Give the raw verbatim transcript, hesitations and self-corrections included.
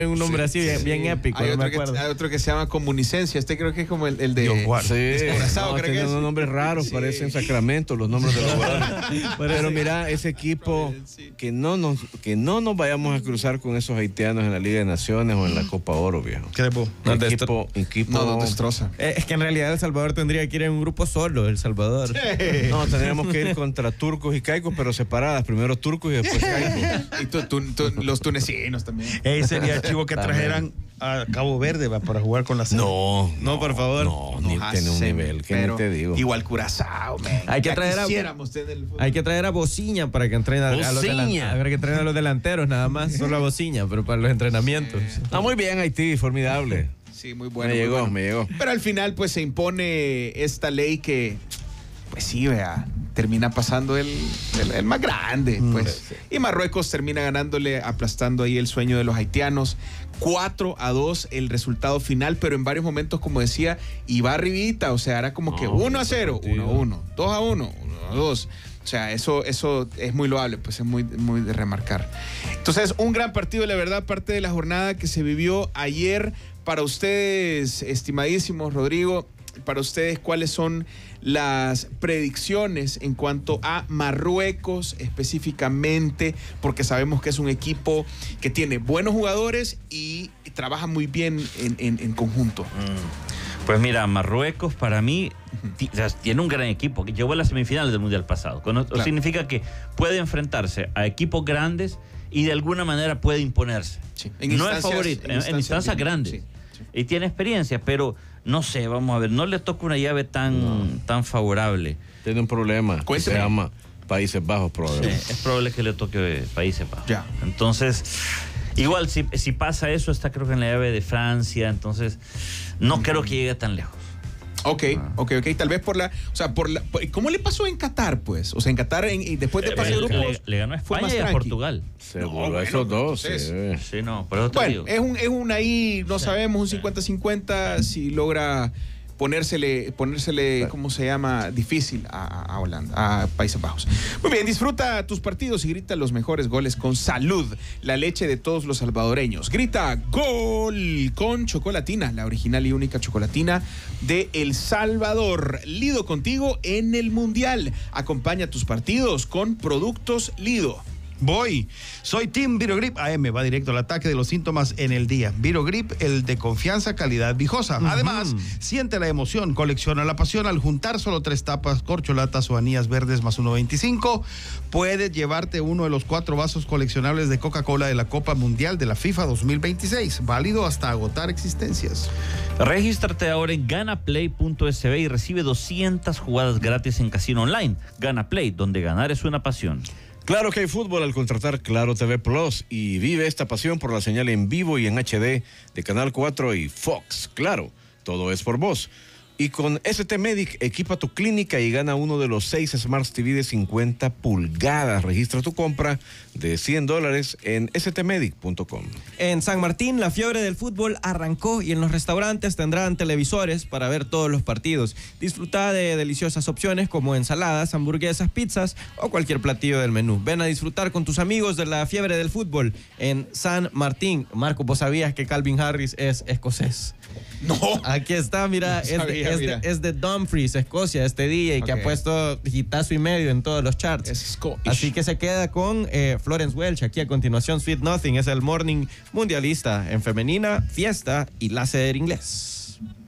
Un nombre así bien, sí. bien épico. Hay, no otro me que, acuerdo. hay otro que se llama Comunicencia. Este creo que es como el, el de... Sí, Descorazado, no, creo que tienen es. unos nombres raros, Sí. parecen Sacramento los nombres de los jugadores. Pero mira, ese equipo, que no, nos, que no nos vayamos a cruzar con esos haitianos en la Liga de Naciones o en la Copa Oro, viejo. Crepo. Nos El destro- equipo, equipo No, nos destroza. Eh, Es que en realidad El Salvador tendría que ir en un grupo solo, El Salvador. No, tendríamos que ir contra turcos y caicos, pero separadas. Primero turcos y después caicos. Y tú, tú, tú, los tunecinos también. Ey, sería chivo que trajeran a Cabo Verde va, para jugar con la selección. No, No, por favor. No, ni Nos tiene un hacen, nivel, que pero ni te digo. Igual Curazao, man. Hay que Ya traer a- quisiéramos tener el fútbol. Hay que traer a Bociña para que entrene a, a los Bociña. delan- habrá que traer a los delanteros nada más, solo a Bociña, pero para los entrenamientos. Ah, muy bien, Haití, formidable. Sí, muy bueno. me muy llegó, bueno. me llegó. Pero al final, pues se impone esta ley que, pues sí, vea, termina pasando el, el, el más grande, pues. Y Marruecos termina ganándole, aplastando ahí el sueño de los haitianos. cuatro a dos el resultado final, pero en varios momentos, como decía, iba arribita, o sea, era como que No, uno a cero, partido. uno a uno, dos a uno, uno a dos. O sea, eso, eso es muy loable, pues es muy, muy de remarcar. Entonces, un gran partido, la verdad, parte de la jornada que se vivió ayer. Para ustedes, estimadísimos, Rodrigo, para ustedes, ¿cuáles son las predicciones en cuanto a Marruecos específicamente? Porque sabemos que es un equipo que tiene buenos jugadores y trabaja muy bien en, en, en conjunto. Pues mira, Marruecos para mí ti- o sea, tiene un gran equipo que llegó a las semifinales del Mundial pasado. Con- Claro. Significa que puede enfrentarse a equipos grandes y de alguna manera puede imponerse. Sí. En No es instancias- favorito, en en, en instancias instancias bien, grandes. sí, sí. Y tiene experiencia, pero no sé, vamos a ver, no le toca una llave tan, tan favorable. Tiene un problema que se Cuénteme. llama Países Bajos, Eh, probablemente. es probable que le toque Países Bajos. Ya. Entonces, igual si, si pasa eso, está creo que en la llave de Francia, entonces no creo que llegue tan lejos. Ok, ok, ok. Tal vez por la. O sea, por la. por- ¿Cómo le pasó en Qatar, pues? O sea, en Qatar, en, y después de Eh, fase de le, grupos. le- le ganó a fue España más y a tranqui. Portugal. Seguro, No, bueno, esos dos. entonces- sí. Sí, no, por eso te Bueno, digo. es un, es un ahí, no sabemos, un cincuenta cincuenta si logra ponérsele, ponérsele, ¿cómo se llama? Difícil a, a Holanda, a Países Bajos. Muy bien, disfruta tus partidos y grita los mejores goles con Salud, la leche de todos los salvadoreños. Grita gol con Chocolatina, la original y única chocolatina de El Salvador. Lido contigo en el Mundial. Acompaña tus partidos con productos Lido. Voy. Soy Team Virogrip A M. Va directo al ataque de los síntomas en el día. Virogrip, el de confianza, calidad viejosa. Además, siente la emoción, colecciona la pasión. Al juntar solo tres tapas, corcholatas o anillas verdes más uno veinticinco, puedes llevarte uno de los cuatro vasos coleccionables de Coca-Cola de la Copa Mundial de la FIFA dos mil veintiséis. Válido hasta agotar existencias. Regístrate ahora en ganaplay punto s b y recibe doscientas jugadas gratis en casino online. Ganaplay, donde ganar es una pasión. Claro que hay fútbol al contratar Claro T V Plus y vive esta pasión por la señal en vivo y en H D de Canal cuatro y Fox. Claro, todo es por vos. Y con S T Medic, equipa tu clínica y gana uno de los seis Smart T V de cincuenta pulgadas. Registra tu compra de cien dólares en s t medic punto com. En San Martín, la fiebre del fútbol arrancó y en los restaurantes tendrán televisores para ver todos los partidos. Disfruta de deliciosas opciones como ensaladas, hamburguesas, pizzas o cualquier platillo del menú. Ven a disfrutar con tus amigos de la fiebre del fútbol en San Martín. Marco, ¿vos sabías que Calvin Harris es escocés? No. Aquí está, mira, No es, de, sabía, es, de, mira. es de Dumfries, Escocia, este D J que Ok. ha puesto hitazo y medio en todos los charts. Es Scottish. Así que se queda con eh, Florence Welch. Aquí a continuación, Sweet Nothing es el morning mundialista en femenina, fiesta y láser inglés.